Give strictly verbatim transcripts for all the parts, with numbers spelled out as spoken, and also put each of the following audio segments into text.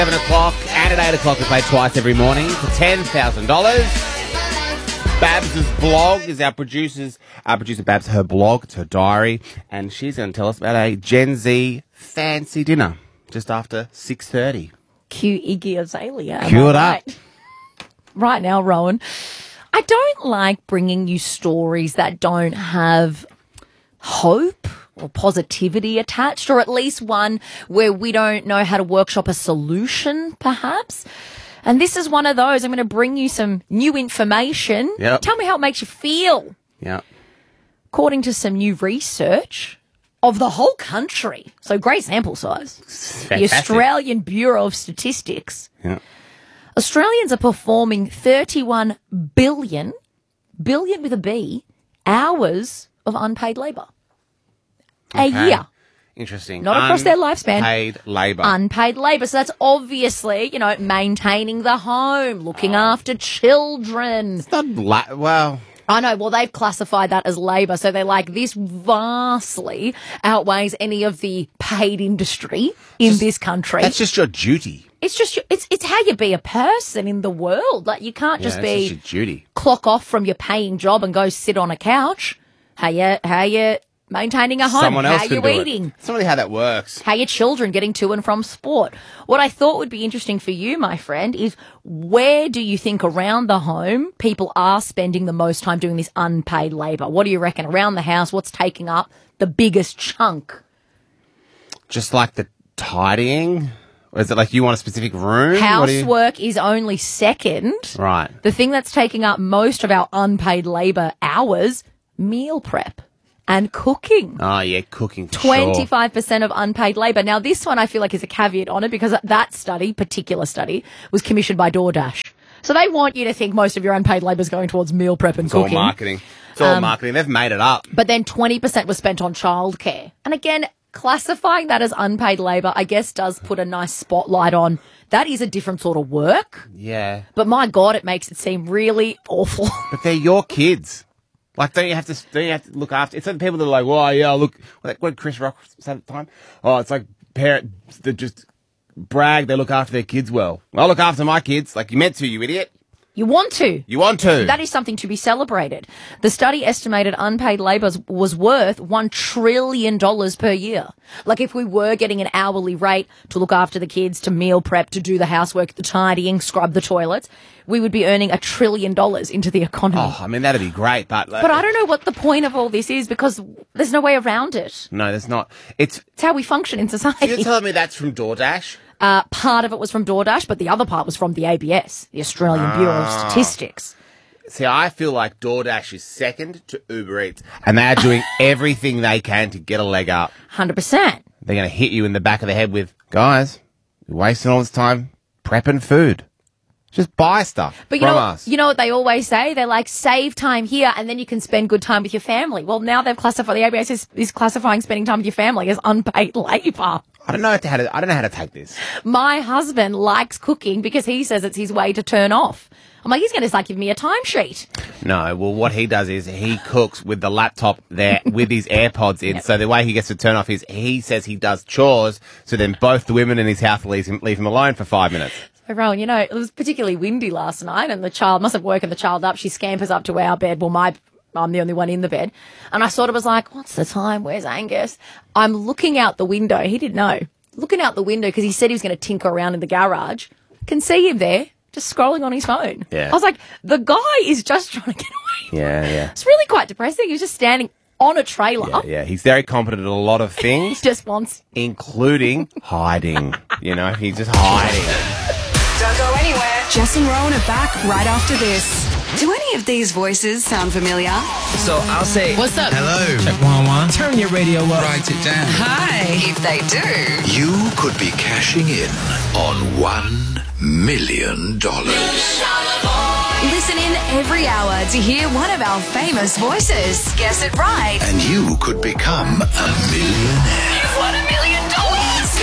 seven o'clock and at eight o'clock we play twice every morning for ten thousand dollars. Babs' blog is our producer's, our producer Babs, her blog, it's her diary, and she's going to tell us about a Gen Z fancy dinner just after six thirty. Cue Iggy Azalea. Cue it right? up. Right now, Rowan, I don't like bringing you stories that don't have hope or positivity attached, or at least one where we don't know how to workshop a solution, perhaps. And this is one of those. I'm going to bring you some new information. Yep. Tell me how it makes you feel. Yeah. According to some new research of the whole country, so great sample size, Fantastic. the Australian Bureau of Statistics, Yeah. Australians are performing thirty-one billion, billion with a B, hours of unpaid labour. A Okay. year. Interesting. Not across their lifespan. Unpaid labour. Unpaid labour. So that's obviously, you know, maintaining the home, looking after children. It's not la- well... I know. Well, they've classified that as labour. So they're like, this vastly outweighs any of the paid industry in Just- this country. That's just your duty. It's just, your- it's it's how you be a person in the world. Like, you can't Yeah, just that's be just your duty. clock off from your paying job and go sit on a couch. How you, how you maintaining a home? Someone else how can you do eating? it. It's not really how that works. How your children getting to and from sport. What I thought would be interesting for you, my friend, is where do you think around the home people are spending the most time doing this unpaid labour? What do you reckon? Around the house, what's taking up the biggest chunk? Just like the tidying? Or is it like you want a specific room? What do you- Housework is only second. Right. The thing that's taking up most of our unpaid labour hours, meal prep and cooking. Oh, yeah, cooking for sure. twenty-five percent of unpaid labour. Now, this one I feel like is a caveat on it because that study, particular study, was commissioned by DoorDash. So they want you to think most of your unpaid labour is going towards meal prep and It's all cooking. marketing. It's all Um, marketing. They've made it up. But then twenty percent was spent on childcare. And again, classifying that as unpaid labour, I guess, does put a nice spotlight on that is a different sort of work. Yeah. But my God, it makes it seem really awful. But they're your kids. Like, don't you have to, don't you have to look after? It's like people that are like, well, yeah, look, what did Chris Rock say at the time? Oh, it's like parents that just brag they look after their kids well. I look after my kids like you meant to, you idiot. You want to. You want to. That is something to be celebrated. The study estimated unpaid labour was worth one trillion dollars per year. Like, if we were getting an hourly rate to look after the kids, to meal prep, to do the housework, the tidying, scrub the toilets, we would be earning a trillion dollars into the economy. Oh, I mean, that'd be great, but... Like, But I don't know what the point of all this is because there's no way around it. No, there's not. It's... It's how we function in society. You're telling me that's from DoorDash? Uh, part of it was from DoorDash, but the other part was from the A B S, the Australian Bureau of Statistics. See, I feel like DoorDash is second to Uber Eats, and they are doing everything they can to get a leg up. one hundred percent. They're going to hit you in the back of the head with, guys, you're wasting all this time prepping food. Just buy stuff But you from know, us. you know what they always say? They're like, save time here and then you can spend good time with your family. Well, now they've classified, the A B S is, is classifying spending time with your family as unpaid labour. I don't know how to, I don't know how to take this. My husband likes cooking because he says it's his way to turn off. I'm like, he's going to like give me a timesheet. No, well, what he does is he cooks with the laptop there with his AirPods in. Yep. So the way he gets to turn off is he says he does chores. So then both the women in his house leave him, leave him alone for five minutes. So, Rowan, you know, it was particularly windy last night and the child must have woken the child up. She scampers up to our bed. Well, my, I'm the only one in the bed. And I sort of was like, what's the time? Where's Angus? I'm looking out the window. He didn't know. Looking out the window because he said he was going to tinker around in the garage. Can see him there, just scrolling on his phone. Yeah. I was like, the guy is just trying to get away. Yeah, yeah. It's really quite depressing. He was just standing on a trailer. Yeah, yeah. He's very competent at a lot of He things, just wants... including hiding. You know, he's just hiding. Don't go anywhere. Jess and Rowan are back right after this. Do any of these voices sound familiar? So I'll say, What's up? hello. Check one one. Turn your radio up. Write it down. Hi. If they do, You could be cashing in on one million dollars. listen in every hour to hear one of our famous voices. Guess it right. And you could become a millionaire. You've won a million dollars.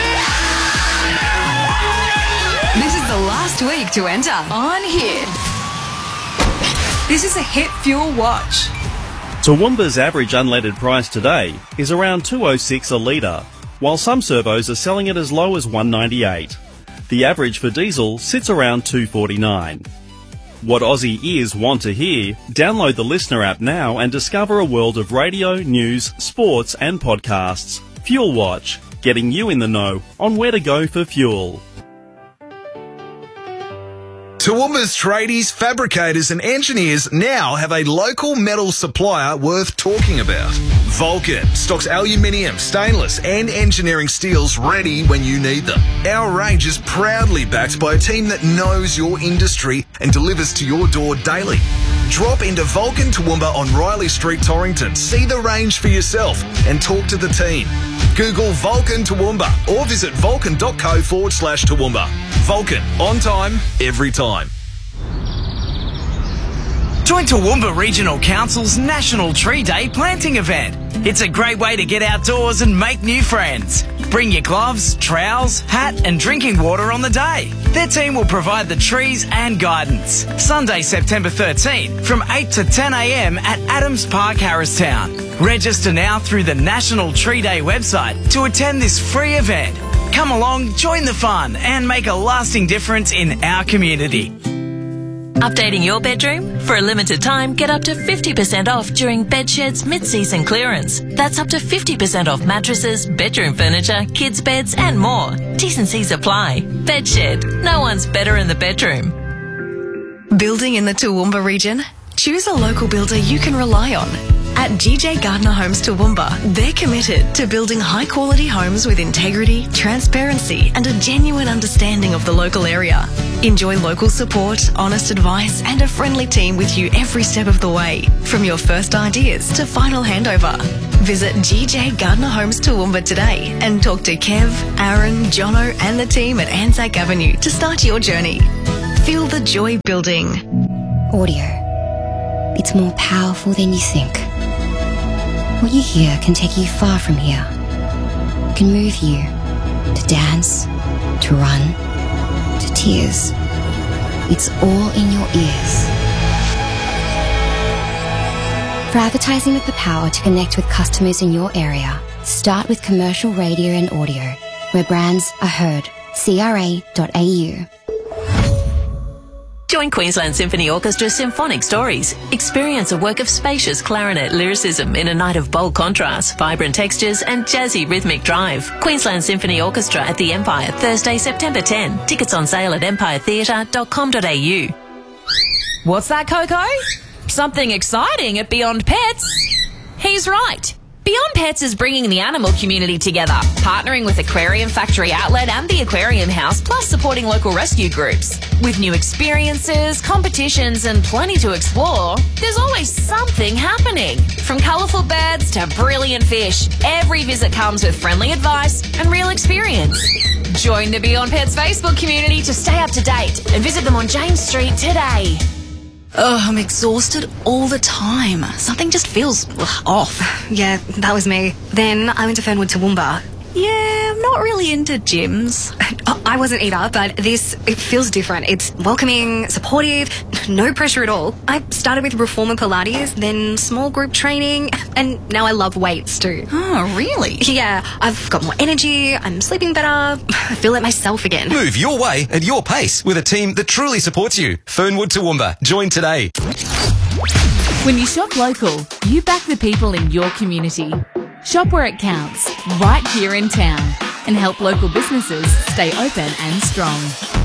This is the last week to enter on Hit. This is a Hit Fuel Watch. Toowoomba's average unleaded price today is around two oh six a litre, while some servos are selling it as low as one ninety-eight. The average for diesel sits around two dollars forty-nine. What Aussie ears want to hear? Download the Listener app now and discover a world of radio, news, sports and podcasts. Fuel Watch, getting you in the know on where to go for fuel. Toowoomba's tradies, fabricators and engineers now have a local metal supplier worth talking about. Vulcan stocks aluminium, stainless and engineering steels ready when you need them. Our range is proudly backed by a team that knows your industry and delivers to your door daily. Drop into Vulcan Toowoomba on Riley Street, Torrington. See the range for yourself and talk to the team. Google Vulcan Toowoomba or visit vulcan.co forward slash Toowoomba. Vulcan, on time, every time. Join Toowoomba Regional Council's National Tree Day planting event. It's a great way to get outdoors and make new friends. Bring your gloves, trowels, hat and drinking water on the day. Their team will provide the trees and guidance. Sunday, September thirteenth from eight to ten a m at Adams Park, Harristown. Register now through the National Tree Day website to attend this free event. Come along, join the fun and make a lasting difference in our community. Updating your bedroom? For a limited time, get up to fifty percent off during Bedshed's mid-season clearance. That's up to fifty percent off mattresses, bedroom furniture, kids' beds and more. T's and C's apply. Bedshed. No one's better in the bedroom. Building in the Toowoomba region? Choose a local builder you can rely on. At G J Gardner Homes Toowoomba, they're committed to building high-quality homes with integrity, transparency and a genuine understanding of the local area. Enjoy local support, honest advice and a friendly team with you every step of the way, from your first ideas to final handover. Visit G J Gardner Homes Toowoomba today and talk to Kev, Aaron, Jono and the team at Anzac Avenue to start your journey. Feel the joy building. Audio. It's more powerful than you think. What you hear can take you far from here. It can move you to dance, to run, to tears. It's all in your ears. For advertising with the power to connect with customers in your area, start with commercial radio and audio, where brands are heard. C R A dot A U. Join Queensland Symphony Orchestra Symphonic Stories. Experience a work of spacious clarinet lyricism in a night of bold contrast, vibrant textures and jazzy rhythmic drive. Queensland Symphony Orchestra at the Empire, Thursday, September tenth. Tickets on sale at empire theatre dot com dot a u. What's that, Coco? Something exciting at Beyond Pets? He's right. Beyond Pets is bringing the animal community together, partnering with Aquarium Factory Outlet and the Aquarium House, plus supporting local rescue groups. With new experiences, competitions and plenty to explore, there's always something happening. From colourful birds to brilliant fish, every visit comes with friendly advice and real experience. Join the Beyond Pets Facebook community to stay up to date and visit them on James Street today. Oh, I'm exhausted all the time. Something just feels ugh, off. Yeah, that was me. Then I went to Fernwood Toowoomba. Yeah, I'm not really into gyms. I wasn't either, but this, it feels different. It's welcoming, supportive, no pressure at all. I started with Reformer Pilates, then small group training, and now I love weights too. Oh, really? Yeah, I've got more energy, I'm sleeping better, I feel like myself again. Move your way at your pace with a team that truly supports you. Fernwood Toowoomba. Join today. When you shop local, you back the people in your community. Shop where it counts, right here in town, and help local businesses stay open and strong.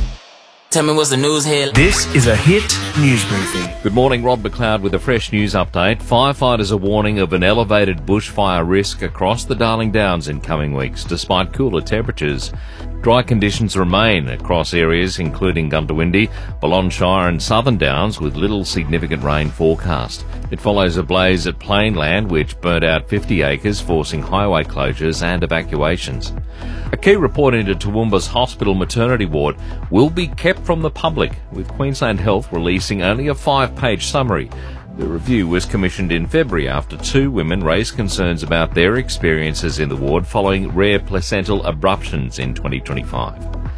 Tell me what's the news here. This is a Hit News Briefing. Good morning, Rod McLeod with a fresh news update. Firefighters are warning of an elevated bushfire risk across the Darling Downs in coming weeks, despite cooler temperatures. Dry conditions remain across areas including Goondiwindi, Balonne and Southern Downs with little significant rain forecast. It follows a blaze at Plainland which burnt out fifty acres, forcing highway closures and evacuations. A key report into Toowoomba's hospital maternity ward will be kept from the public, with Queensland Health releasing only a five-page summary. The review was commissioned in February after two women raised concerns about their experiences in the ward following rare placental abruptions in twenty twenty-five.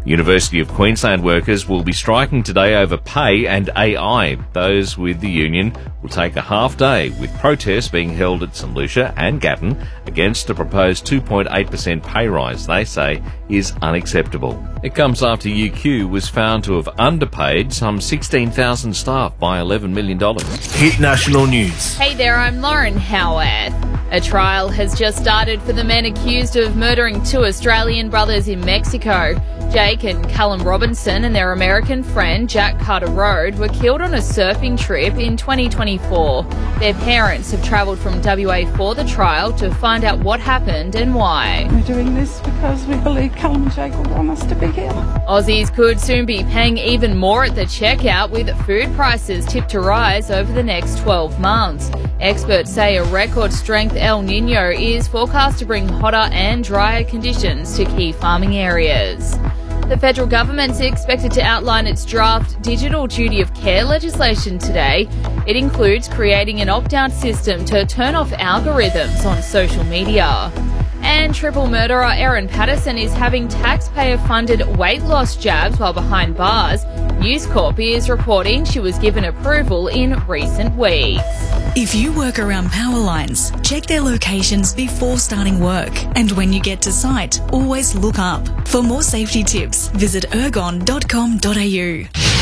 University of Queensland workers will be striking today over pay and A I. Those with the union will take a half day, with protests being held at St Lucia and Gatton against a proposed two point eight percent pay rise they say is unacceptable. It comes after U Q was found to have underpaid some sixteen thousand staff by eleven million dollars. Hit national news. Hey there, I'm Lauren Howarth. A trial has just started for the men accused of murdering two Australian brothers in Mexico. Jake and Callum Robinson and their American friend Jack Carter Road were killed on a surfing trip in twenty twenty-four. Their parents have travelled from W A for the trial to find out what happened and why. We're doing this because we believe Callum and Jake will want us to be here. Aussies could soon be paying even more at the checkout, with food prices tipped to rise over the next twelve months. Experts say a record strength El Nino is forecast to bring hotter and drier conditions to key farming areas. The federal government's expected to outline its draft digital duty of care legislation today. It includes creating an opt-out system to turn off algorithms on social media. And triple murderer Erin Patterson is having taxpayer-funded weight loss jabs while behind bars. News Corp is reporting she was given approval in recent weeks. If you work around power lines, check their locations before starting work. And when you get to site, always look up. For more safety tips, visit ergon dot com dot a u.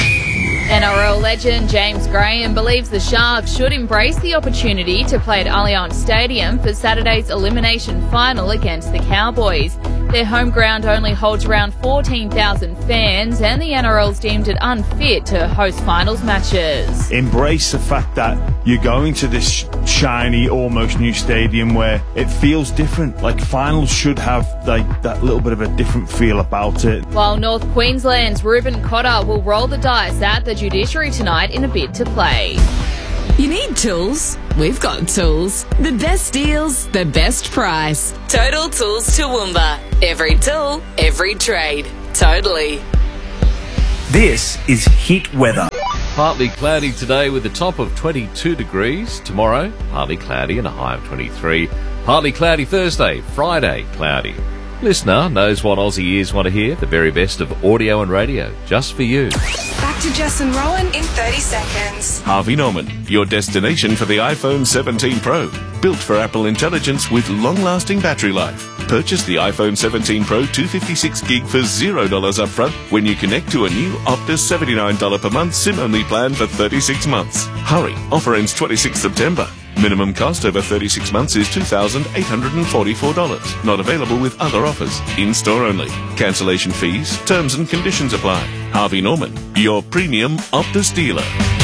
N R L legend James Graham believes the Sharks should embrace the opportunity to play at Allianz Stadium for Saturday's elimination final against the Cowboys. Their home ground only holds around fourteen thousand fans, and the N R L's deemed it unfit to host finals matches. Embrace the fact that you're going to this shiny, almost new stadium where it feels different. Like, finals should have like that little bit of a different feel about it. While North Queensland's Ruben Cotter will roll the dice at the judiciary tonight in a bid to play. You need tools? We've got tools. The best deals, the best price. Total Tools Toowoomba. Every tool, every trade. Totally. This is Hit Weather. Partly cloudy today with a top of twenty-two degrees. Tomorrow, partly cloudy and a high of twenty-three. Partly cloudy Thursday. Friday, cloudy. Listener knows what Aussie ears want to hear. The very best of audio and radio, just for you. Back to Jess and Rowan in thirty seconds. Harvey Norman, your destination for the iPhone seventeen Pro. Built for Apple Intelligence with long-lasting battery life. Purchase the iPhone seventeen Pro two hundred fifty-six gig for zero dollars upfront when you connect to a new Optus seventy-nine dollars per month SIM-only plan for thirty-six months. Hurry, offer ends twenty-sixth September. Minimum cost over thirty-six months is two thousand eight hundred forty-four dollars. Not available with other offers. In-store only. Cancellation fees, terms and conditions apply. Harvey Norman, your premium Optus dealer.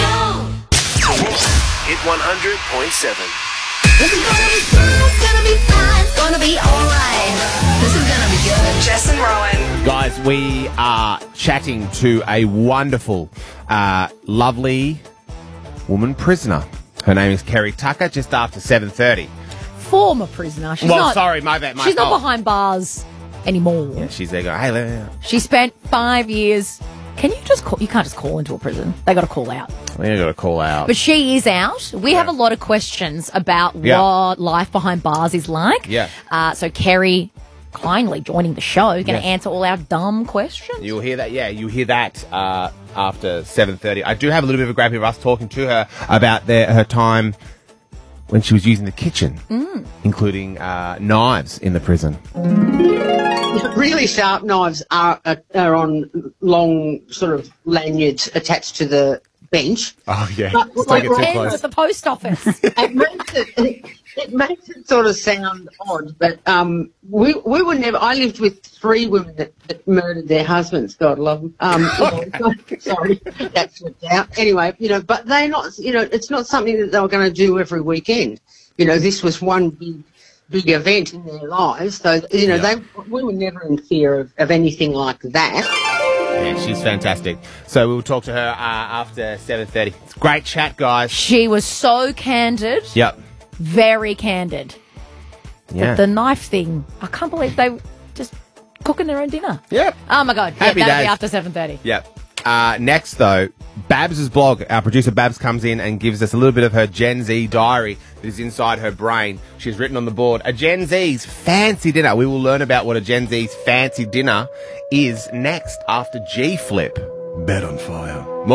Hit one hundred point seven. This is gonna be fun, it's gonna be fun, it's gonna be alright. This is gonna be good. Jess and Rowan. Guys, we are chatting to a wonderful, uh, lovely woman prisoner. Her name is Kerry Tucker, just after seven thirty. Former prisoner. She's well, not, sorry, my bad. My she's fault. not behind bars anymore. Yeah, she's there going, hey, let me out. She spent five years. Can you just call? You can't just call into a prison. They got to call out. We got to call out. But she is out. We yeah. have a lot of questions about yeah. what life behind bars is like. Yeah. Uh, so Kerry kindly joining the show, going to yes. answer all our dumb questions. You'll hear that, yeah, you'll hear that uh, after seven thirty. I do have a little bit of a grab here of us talking to her about their, her time when she was using the kitchen, mm. including uh, knives in the prison. Really sharp knives are, are, are on long sort of lanyards attached to the bench. Oh, yeah. But, like pens at the post office. it, makes it, it, it makes it sort of sound odd, but um, we we were never... I lived with three women that, that murdered their husbands, God love them. Um, you know, sorry, that slipped out. Anyway, you know, but they're not... You know, it's not something that they were going to do every weekend. You know, this was one big... big event in their lives, so you know yeah. they we were never in fear of, of anything like that. Yeah, she's fantastic. So we'll talk to her uh, after seven thirty. It's a great chat, guys. She was so candid. Yep. Very candid. Yeah. The, the knife thing. I can't believe they just cooking their own dinner. Yep. Oh my God. Happy yeah, that'll days. be after seven thirty. Yep. Uh, next though, Babs' blog, our producer Babs comes in and gives us a little bit of her Gen Z diary that is inside her brain. She's written on the board, a Gen Z's fancy dinner. We will learn about what a Gen Z's fancy dinner is next after G-Flip. Bed on fire.